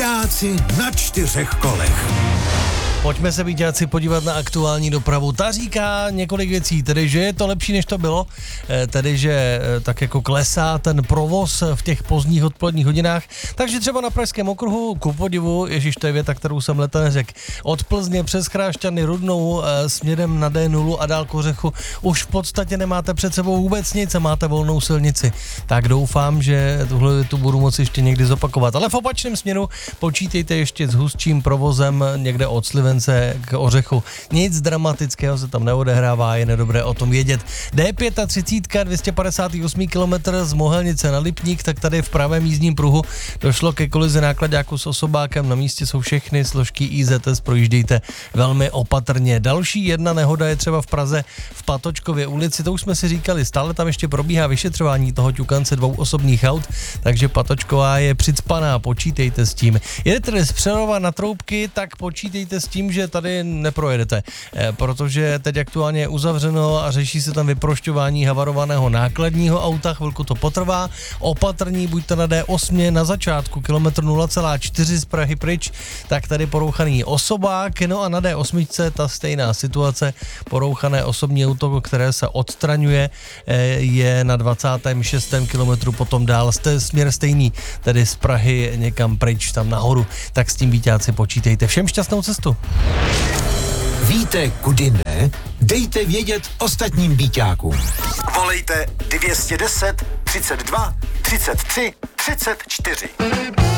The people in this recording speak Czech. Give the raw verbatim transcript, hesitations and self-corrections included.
Víťáci na čtyřech kolech. Pojďme se, víťáci, podívat na aktuální dopravu. Ta říká několik věcí, tedy že je to lepší, než to bylo, tedy že tak jako klesá ten provoz v těch pozdních odpoledních hodinách, takže třeba na Pražském okruhu, ku podivu, ježiš, to je věta, kterou jsem leta neřekl, od Plzně přes Chrášťany, Rudnou směrem na D nula a dál k Ořechu už v podstatě nemáte před sebou vůbec nic a máte volnou silnici. Tak doufám, že tuhle tu budu moci ještě někdy zopakovat. Ale v opačném směru počítejte ještě s hustším provozem někde od Slivence k Ořechu. Nic dramatického se tam neodehrává, je nedobré o tom vědět. D třicet pět, dvě stě padesát osm kilometrů z Mohelnice na Lipník, tak tady v pravém jízdním pruhu došlo ke kolizi náklaďáku s osobákem. Na místě jsou všechny složky I Z S, projíždějte velmi opatrně. Další jedna nehoda je třeba v Praze v Patočkově ulici, to už jsme si říkali, stále tam ještě probíhá vyšetřování toho ťukance dvou osobních aut, takže Patočková je přicpaná, počítejte s tím. Jedete z Přerova na Troubky, tak počítejte s tím, že tady neprojedete, protože teď aktuálně je uzavřeno a řeší se tam vyprošťování havarovaného nákladního auta, chvilku to potrvá. Opatrní buďte na D osm na začátku, kilometr nula celá čtyři z Prahy pryč, tak tady porouchaný osobák, no a na D osm ta stejná situace, porouchané osobní auto, které se odstraňuje, je na dvacátém šestém kilometru, potom dál jste směr stejný, tedy z Prahy někam pryč, tam nahoru, tak s tím, víťáci, počítejte. Všem šťastnou cestu. Víte, kudy ne? Dejte vědět ostatním víťákům. Volejte dvě stě deset, třicet dva, třicet tři, třicet čtyři.